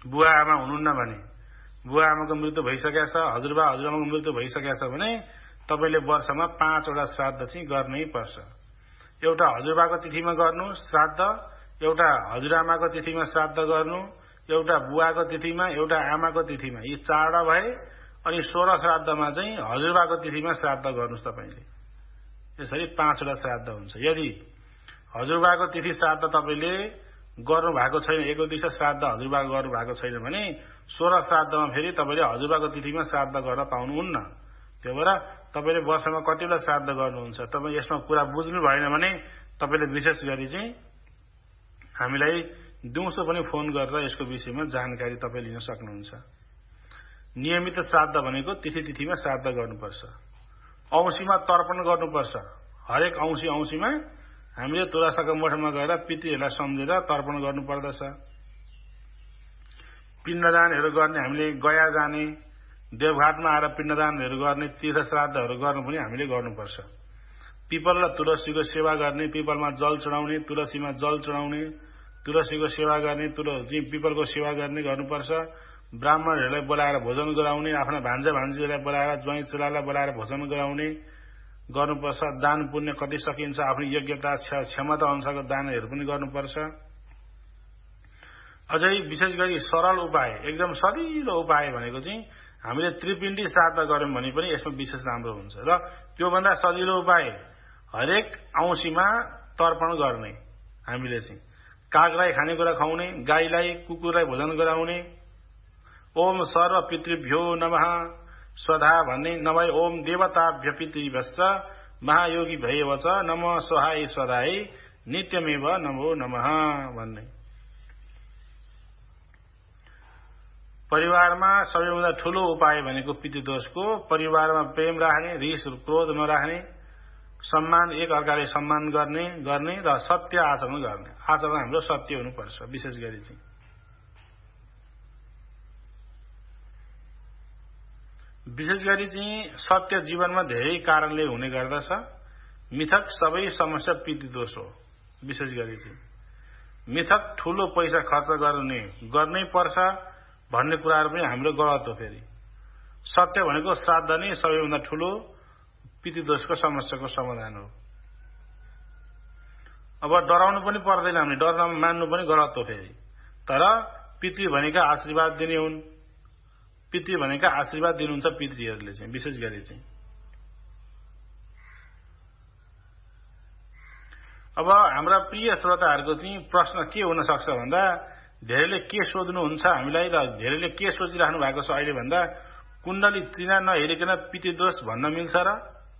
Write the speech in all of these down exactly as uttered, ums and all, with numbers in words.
बुवा आमा हुनुहुन्न भने, बुवा आमाको मृत्यु भइसकेको छ, हजुरबा हजुरआमाको मृत्यु भइसकेको छ भने तपाईले वर्षमा पाँचवटा श्राद्ध चाहिँ गर्नै पर्छ। एउटा हजुरबाको तिथिमा गर्नु श्राद्ध, एउटा हजुरआमाको तिथिमा श्राद्ध गर्नु, एउटा बुवाको तिथिमा, एउटा आमाको तिथिमा, यी चारवटा भए। अनि सोह्र श्राद्धमा चाहिँ हजुरबाको तिथिमा श्राद्ध गर्नुस् तपाईले। यसरी पाँचवटा श्राद्ध हुन्छ। यदि हजुरबाको तिथि श्राद्ध तपाईले गर्नु भएको छैन, एकौदिशा श्राद्ध हजुरबाको गर्नु भएको छैन भने सोह्र श्राद्धमा फेरि तपाईले हजुरबाको तिथिमा श्राद्ध गर्न पाउनुहुन्न। त्यो भएर तपाईले वर्षमा कतिवटा श्राद्ध गर्नुहुन्छ, तपाई यसमा कुरा बुझ्नु भएन भने तपाईले विशेष गरी चाहिँ हामीलाई दिउँसो पनि फोन गरेर यसको विषयमा जानकारी तपाईँ लिन सक्नुहुन्छ। नियमित श्राद्ध भनेको तिथि तिथिमा श्राद्ध गर्नुपर्छ। औँसीमा तर्पण गर्नुपर्छ। हरेक औँसी औँसीमा हामीले तुलसाको मठमा गएर पितृहरूलाई सम्झेर तर्पण गर्नुपर्दछ। पिण्डदानहरू गर्ने, हामीले गया जाने, देवघाटमा आएर पिण्डदानहरू गर्ने, तीर्थ श्राद्धहरू गर्नु पनि हामीले गर्नुपर्छ। पिपल र तुलसीको सेवा गर्ने, पिपलमा जल चढाउने, तुलसीमा जल चढाउने, तुलसीको सेवा गर्ने, तुलसी पिपलको सेवा गर्ने गर्नुपर्छ। ब्राह्मणहरूलाई बोलाएर भोजन गराउने, आफ्ना भान्जा भान्जीहरूलाई बोलाएर, ज्वाइँ चेलालाई बोलाएर भोजन गराउने गर्नुपर्छ। दान पुण्य कति सकिन्छ आफ्नो योग्यता क्षमता अनुसारको दानहरू पनि गर्नुपर्छ। अझै विशेष गरी सरल उपाय, एकदम सजिलो उपाय भनेको चाहिँ हामीले त्रिपिण्डी श्राद्ध गर्यौं भने पनि यसमा विशेष राम्रो हुन्छ। र त्योभन्दा सजिलो उपाय हरेक औँसीमा तर्पण गर्ने। हामीले चाहिँ कागलाई खानेकुरा खुवाउने, गाईलाई कुकुरलाई भोजन गराउने, ओम सर्व पितृभ्यो नमः स्वधा भन्ने, नभए ओम देवताभ्य पितृभ्यश्च महायोगी भयवच नमः स्वाहाय स्वधाय नित्यमेव नमो नमः भन्ने। परिवारमा सबैभन्दा ठूलो उपाय भनेको पितृदोषको परिवारमा प्रेम राख्ने, रिस क्रोध नराख्ने, सम्मान एक अर्काले सम्मान गर्ने गर्ने र सत्य आचरण गर्ने। आचरण हाम्रो सत्य हुनुपर्छ। विशेष गरी चाहिँ विशेष गरी चाहिँ सत्य जीवनमा धेरै कारणले हुने गर्दछ। मिथक सबै समस्या पितृदोष हो। विशेष गरी चाहिँ मिथक ठूलो पैसा खर्च गर्ने गर्नै पर्छ भन्ने कुराहरू पनि हाम्रो गलत हो। फेरि सत्य भनेको श्राद्ध नै सबैभन्दा ठूलो पितृदोषको समस्याको समाधान हो। अब डराउनु पनि पर्दैन, हामीले डर मान्नु पनि गलत हो। फेरि तर पितृ भनेका आशीर्वाद दिने हुन्। पितृ भनेका आशीर्वाद दिनुहुन्छ पितृहरूले चाहिँ। विशेष गरी चाहिँ अब हाम्रा प्रिय श्रोताहरूको चाहिँ प्रश्न के हुन सक्छ भन्दा धेरैले के सोध्नुहुन्छ हामीलाई र धेरैले के सोचिराख्नु भएको छ अहिले भन्दा कुण्डली त्रिना नहेरिकन पितृदोष भन्न मिल्छ र?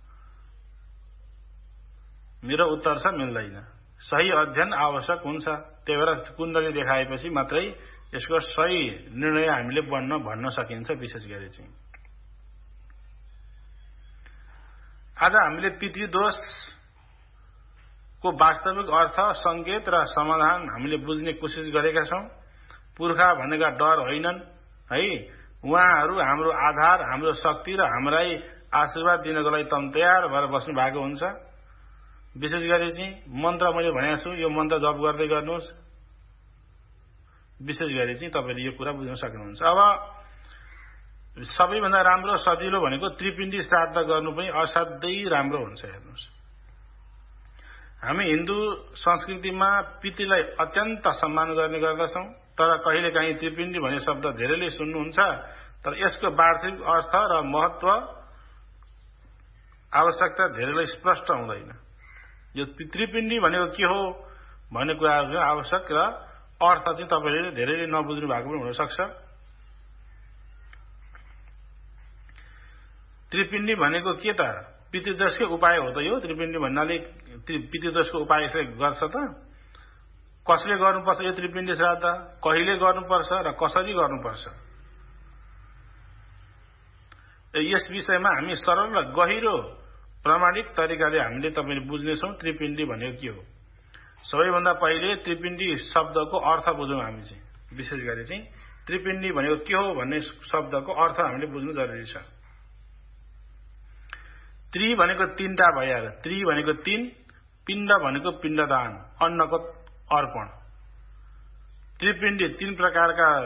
मेरो उत्तर छ मिल्दैन। सही अध्ययन आवश्यक हुन्छ। त्यही भएर कुण्डली देखाएपछि मात्रै यसको सही निर्णय हामीले बन्न भन्न सकिन्छ। विशेष गरी चाहिँ आज हामीले पितृदोषको वास्तविक अर्थ, संकेत र समाधान हामीले बुझ्ने कोसिस गरेका छौं। पुर्खा भनेका डर होइनन् है, उहाँहरू हाम्रो आधार, हाम्रो शक्ति र हामीलाई आशीर्वाद दिनको लागि तम तयार भएर बस्नु भएको हुन्छ। विशेष गरी चाहिँ मन्त्र मैले भनेको छु, यो मन्त्र जप गर्दै गर्नुहोस्। विशेष गरी चाहिँ तपाईले यो कुरा बुझ्न सक्नुहुन्छ। अब सबैभन्दा राम्रो सजिलो भनेको त्रिपिण्डी श्राद्ध गर्नु पनि असाध्यै राम्रो हुन्छ। हेर्नुहोस्, हामी हिन्दू संस्कृतिमा पितृलाई अत्यन्त सम्मान गर्ने गर्दछौं। तर कहिलेकाहीँ त्रिपिण्डी भन्ने शब्द धेरैले सुन्नुहुन्छ, तर यसको वास्तविक अर्थ र महत्व आवश्यकता धेरैलाई स्पष्ट हुँदैन। यो त्रिपिण्डी भनेको के हो भन्ने कुराहरू आवश्यक र अर्थ चाहिँ तपाईले धेरैले नबुझ्नु भएको पनि हुन सक्छ। त्रिपिण्डी भनेको के त? पितृदोषकै उपाय हो त यो। त्रिपिण्डी भन्नाले पितृदोषको उपाय यसले गर्छ त? कसले गर्नुपर्छ यो त्रिपिण्डी श्राद्ध, कहिले गर्नुपर्छ र कसरी गर्नुपर्छ, यस विषयमा हामी सरल र गहिरो प्रामाणिक तरिकाले हामीले तपाईले बुझ्नेछौं त्रिपिण्डी भनेको के हो। सबैभन्दा पहिले त्रिपिण्डी शब्दको अर्थ बुझौं हामी चाहिँ। विशेष गरी चाहिँ त्रिपिण्डी भनेको के हो भन्ने शब्दको अर्थ हामीले बुझ्नु जरुरी छ। त्रि भनेको तीनटा भइहाल्यो। त्रि भनेको तीन, पिण्ड भनेको पिण्डदान, अन्नको अर्पण। त्रिपिण्डी तीन प्रकारका